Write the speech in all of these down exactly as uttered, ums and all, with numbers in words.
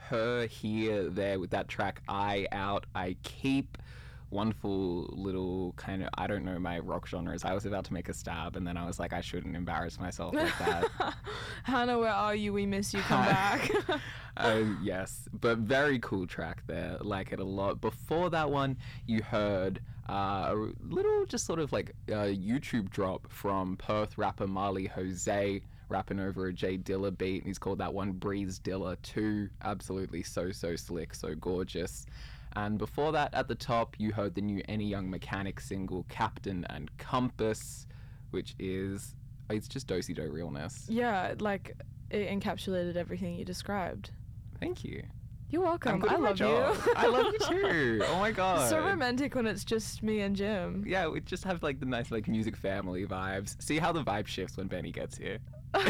her here, there with that track, Eye Out, I Keep. Wonderful little kind of, I don't know my rock genres. I was about to make a stab and then I was like, I shouldn't embarrass myself like that. Hannah, where are you? We miss you. Come back. uh, yes, but very cool track there. Like it a lot. Before that one, you heard uh, a little just sort of like a YouTube drop from Perth rapper Marley Jose, rapping over a Jay Dilla beat. And he's called that one Breeze Dilla two. Absolutely so, so slick, so gorgeous. And before that, at the top, you heard the new Any Young Mechanic single, Captain and Compass, which is, it's just do-si-do realness. Yeah, like, it encapsulated everything you described. Thank you. You're welcome. I love you. I love you too. Oh my god. So romantic when it's just me and Jim. Yeah, we just have like the nice like music family vibes. See how the vibe shifts when Benny gets here.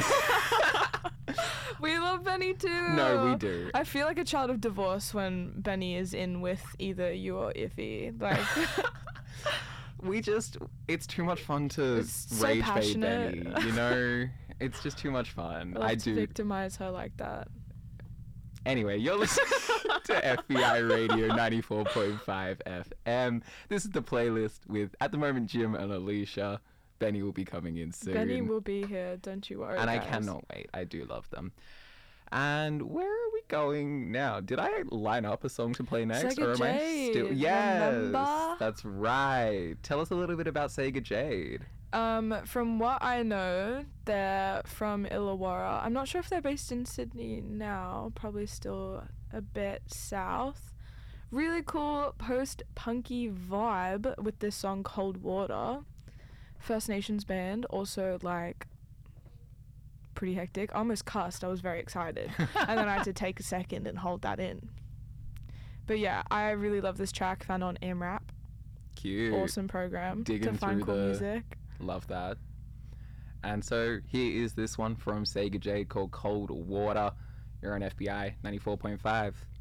We love Benny too. No, we do. I feel like a child of divorce when Benny is in with either you or Iffy. Like, we just, it's too much fun to It's so rage bait passionate. Benny, you know? It's just too much fun. I, love I to do. victimize her like that. Anyway, you're listening to F B I Radio ninety-four point five F M. This is the playlist with, at the moment, Jim and Alicia. Benny will be coming in soon. Benny will be here, don't you worry. And I guys. cannot wait. I do love them. And where are we going now? Did I line up a song to play next? Sega or am I still? Jade, Yes, remember? that's right. Tell us a little bit about Sega Jade. Um, from what I know, they're from Illawarra. I'm not sure if they're based in Sydney now. Probably still a bit south. Really cool post-punky vibe with this song Cold Water. First Nations band, also like pretty hectic. I almost cussed. I was very excited. And then I had to take a second and hold that in. But yeah, I really love this track, found on AMRAP. Cute. Awesome program Digging to find through cool the- music. Love that. And so here is this one from Sega Jade called Cold Water. You're on F B I ninety-four point five.